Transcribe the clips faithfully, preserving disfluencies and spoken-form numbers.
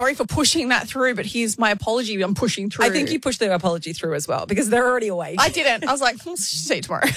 sorry for pushing that through, but here's my apology. I'm pushing through. I think you pushed the apology through as well because they're already awake. I didn't. I was like, we'll see you tomorrow.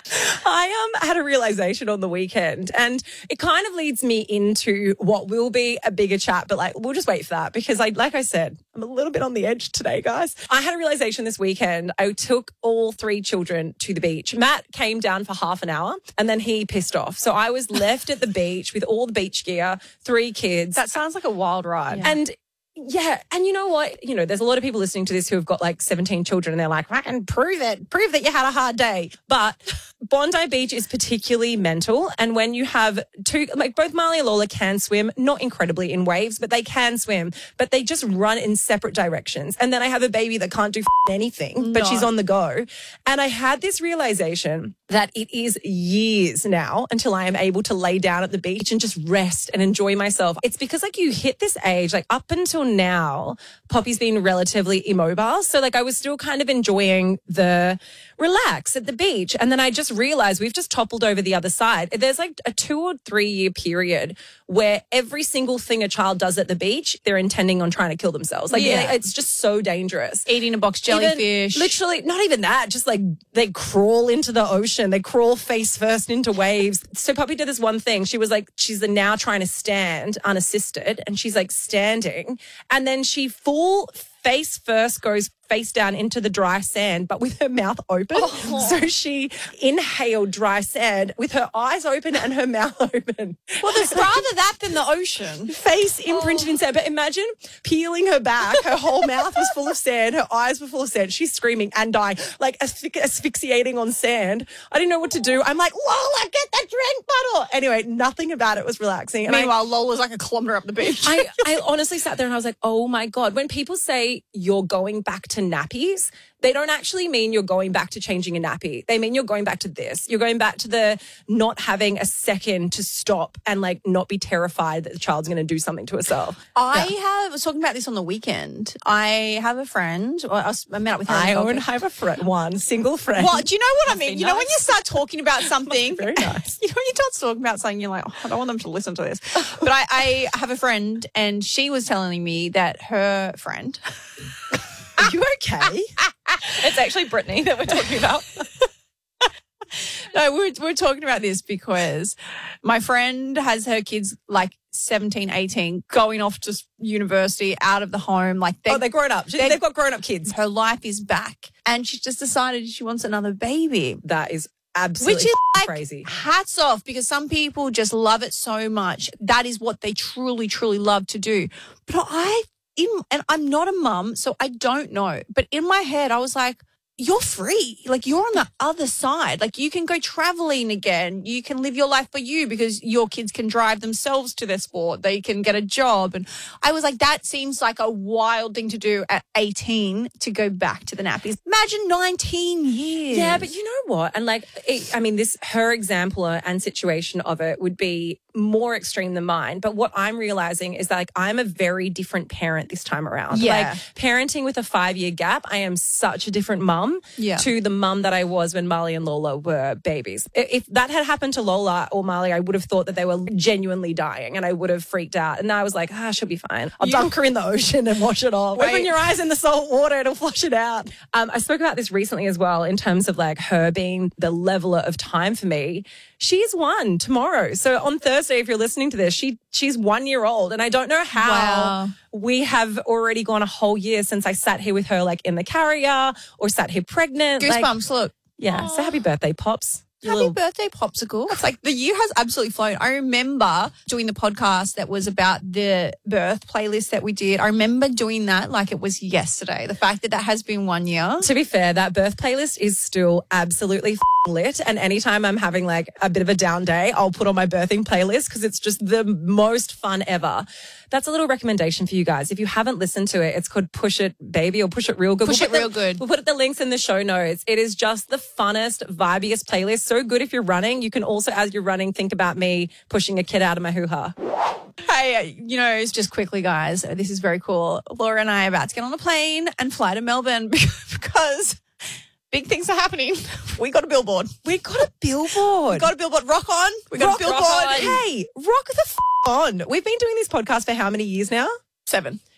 I um had a realization on the weekend, and it kind of leads me into what will be a bigger chat, but like we'll just wait for that because I like I said, I'm a little bit on the edge today, guys. I had a realization this weekend. I took all three children to the beach. Matt came down for half an hour and then he pissed off. So I was left at the beach with all the beach gear, three kids. That sounds like a wild ride. Yeah. And yeah. And you know what? You know, there's a lot of people listening to this who have got like seventeen children and they're like, I can prove it. Prove that you had a hard day. But Bondi Beach is particularly mental. And when you have two, like both Marley and Lola can swim, not incredibly in waves, but they can swim, but they just run in separate directions. And then I have a baby that can't do anything, but No. she's on the go. And I had this realization that it is years now until I am able to lay down at the beach and just rest and enjoy myself. It's because like you hit this age, like up until now, Poppy's been relatively immobile. So like I was still kind of enjoying the relax at the beach. And then I just realized we've just toppled over the other side. There's like a two or three year period where every single thing a child does at the beach, they're intending on trying to kill themselves. Like Yeah. it's just so dangerous. Eating a box Even- jellyfish. literally, not even that. Just like they crawl into the ocean. They crawl face first into waves. So Poppy did this one thing. She was like, she's now trying to stand unassisted and she's like standing. And then she full face first goes face down into the dry sand, but with her mouth open. Oh. So she inhaled dry sand with her eyes open and her mouth open. well, there's rather that than the ocean. Face imprinted in sand. But imagine peeling her back. Her whole mouth was full of sand. Her eyes were full of sand. She's screaming and dying, like asphy- asphyxiating on sand. I didn't know what to do. I'm like, Lola, get the drink bottle. Anyway, nothing about it was relaxing. And I- Meanwhile, Lola's like a kilometre up the beach. I, I honestly sat there and I was like, oh my God. When people say you're going back to nappies, they don't actually mean you're going back to changing a nappy. They mean you're going back to this. You're going back to the not having a second to stop and like not be terrified that the child's going to do something to herself. I have, I was talking about this on the weekend. I have a friend, or I, was, I met up with her. I on the own golf- have a friend, one single friend. Well, do you know what I mean? be You know when nice. you start talking about something, Very nice. you know when you start talking about something, you're like, oh, I don't want them to listen to this. But I, I have a friend, and she was telling me that her friend. Are you okay? It's actually Brittany that we're talking about. No, we're, we're talking about this because my friend has her kids like seventeen, eighteen, going off to university, out of the home. Like they, Oh, they're grown up. They're- They've got grown up kids. her life is back, and she's just decided she wants another baby. That is absolutely Which is like crazy. hats off, because some people just love it so much. That is what they truly, truly love to do. But I, in, and I'm not a mum, so I don't know. But in my head, I was like, you're free. Like, you're on the other side. Like, you can go traveling again. You can live your life for you because your kids can drive themselves to their sport. They can get a job. And I was like, that seems like a wild thing to do at eighteen, to go back to the nappies. Imagine nineteen years. Yeah, but you know what? And like, it, I mean, this, her example and situation of it would be more extreme than mine. But what I'm realizing is that like, I'm a very different parent this time around. Yeah. Like parenting with a five year gap, I am such a different mum Yeah. to the mum that I was when Marley and Lola were babies. I- If that had happened to Lola or Marley, I would have thought that they were genuinely dying and I would have freaked out. And now I was like, ah, she'll be fine. I'll You- dunk her in the ocean and wash it off. Wait. Open your eyes in the salt water, it'll flush it out. Um, I spoke about this recently as well in terms of like her being the leveler of time for me. She's one tomorrow. So on Thursday, if you're listening to this, she she's one year old. And I don't know how Wow. we have already gone a whole year since I sat here with her like in the carrier or sat here pregnant. Like, Goosebumps, look. yeah. So happy birthday, Pops. Your Happy little- birthday, Popsicle. It's like the year has absolutely flown. I remember doing the podcast that was about the birth playlist that we did. I remember doing that like it was yesterday. The fact that that has been one year. To be fair, that birth playlist is still absolutely f***ing lit. And anytime I'm having like a bit of a down day, I'll put on my birthing playlist because it's just the most fun ever. That's a little recommendation for you guys. If you haven't listened to it, it's called Push It Baby or Push It Real Good. Push We'll It put Real the- Good. We'll put the links in the show notes. It is just the funnest, vibiest playlist. So good if you're running. You can also, as you're running, think about me pushing a kid out of my hoo-ha. Hey, you know, it's just quickly, guys, this is very cool. Laura and I are about to get on a plane and fly to Melbourne because big things are happening. We got a billboard. We got a billboard. We got a billboard. Rock on. We got rock a billboard. on. Hey, rock the f- on. We've been doing this podcast for how many years now? Seven.